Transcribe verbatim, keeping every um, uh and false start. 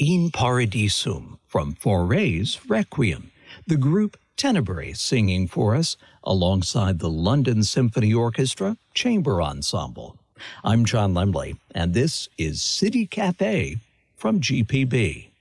In Paradisum from Fauré's Requiem, the group Tenebrae singing for us alongside the London Symphony Orchestra Chamber Ensemble. I'm John Lemley, and this is City Cafe from G P B.